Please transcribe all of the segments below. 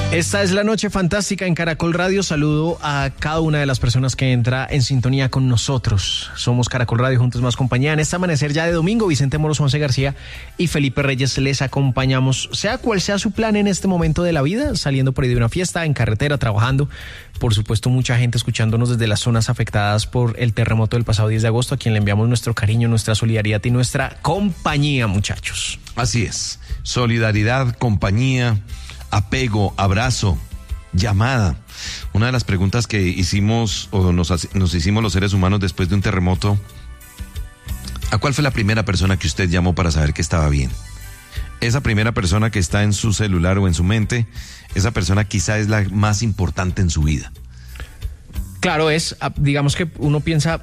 Esta es la noche fantástica en Caracol Radio. Saludo a cada una de las personas que entra en sintonía con nosotros. Somos Caracol Radio, juntos más compañía. En este amanecer ya de domingo, Vicente Moros, Once García y Felipe Reyes les acompañamos. Sea cual sea su plan en este momento de la vida, saliendo por ahí de una fiesta, en carretera, trabajando. Por supuesto, mucha gente escuchándonos desde las zonas afectadas por el terremoto del pasado 10 de agosto, a quien le enviamos nuestro cariño, nuestra solidaridad y nuestra compañía, muchachos. Así es. Solidaridad, compañía, apego, abrazo, llamada. Una de las preguntas que hicimos o nos hicimos los seres humanos después de un terremoto: ¿a cuál fue la primera persona que usted llamó para saber que estaba bien? Esa primera persona que está en su celular o en su mente, esa persona quizá es la más importante en su vida. Claro, digamos que uno piensa,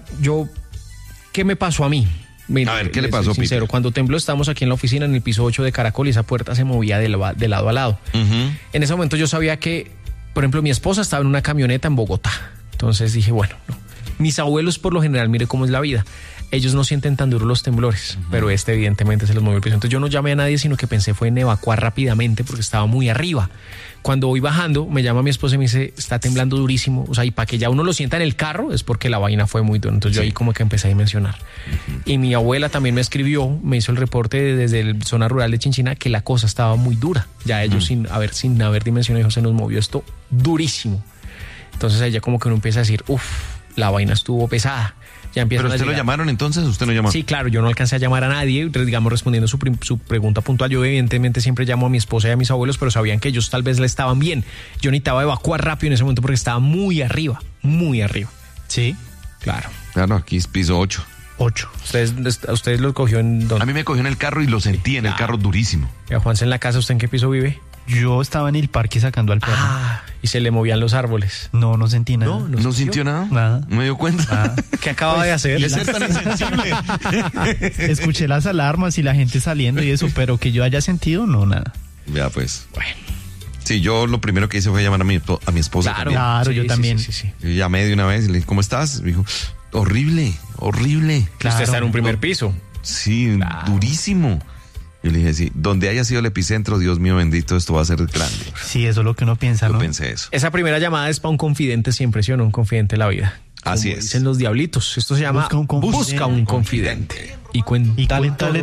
¿qué me pasó a mí? Mira, a ver, ¿qué le pasó, sincero, Pipe? Cuando tembló, estábamos aquí en la oficina en el piso 8 de Caracol y esa puerta se movía de lado a lado. Uh-huh. En ese momento yo sabía que, por ejemplo, mi esposa estaba en una camioneta en Bogotá. Entonces dije, bueno, no. Mis abuelos, por lo general, mire cómo es la vida. Ellos no sienten tan duros los temblores, pero evidentemente se los movió el piso. Entonces yo no llamé a nadie, sino que pensé fue en evacuar rápidamente porque estaba muy arriba. Cuando voy bajando, me llama mi esposa y me dice, está temblando durísimo. O sea, y para que ya uno lo sienta en el carro es porque la vaina fue muy dura. Entonces yo ahí como que empecé a dimensionar. Y mi abuela también me escribió, me hizo el reporte desde la zona rural de Chinchina, que la cosa estaba muy dura. Ya ellos sin haber dimensionado, dijo, se nos movió esto durísimo. Entonces ella como que uno empieza a decir, la vaina estuvo pesada. ¿Pero usted lo llamaron entonces? ¿Usted no llamó? Sí, claro, yo no alcancé a llamar a nadie, digamos, respondiendo su pregunta puntual. Yo evidentemente siempre llamo a mi esposa y a mis abuelos, pero sabían que ellos tal vez la estaban bien. Yo necesitaba evacuar rápido en ese momento porque estaba muy arriba, muy arriba. ¿Sí? Claro. Claro, aquí es piso 8. 8. ¿Ustedes lo cogió en dónde? A mí me cogió en el carro y lo sentí en el carro durísimo. Y a Juanse en la casa, ¿usted en qué piso vive? Yo estaba en el parque sacando al perro. Y se le movían los árboles. No sentí nada. ¿No sintió nada? Nada. ¿No me dio cuenta? Nada. ¿Qué acaba de hacer? Es tan insensible. Escuché las alarmas y la gente saliendo y eso, pero que yo haya sentido, no, nada. Ya, pues. Bueno. Sí, yo lo primero que hice fue llamar a mi esposa. Claro, también. Claro, yo también. Sí. Yo llamé de una vez y le dije, ¿cómo estás? Me dijo, horrible. Claro. Usted está en un primer piso. Sí, durísimo. Yo le dije, sí, donde haya sido el epicentro, Dios mío bendito, esto va a ser grande. Sí, eso es lo que uno piensa, ¿no? Yo pensé eso. Esa primera llamada es para un confidente siempre, ¿sí o no? Un confidente de la vida. Así Como es. dicen los diablitos. Esto se llama Busca un confidente. Busca un confidente. Y cuéntale todo.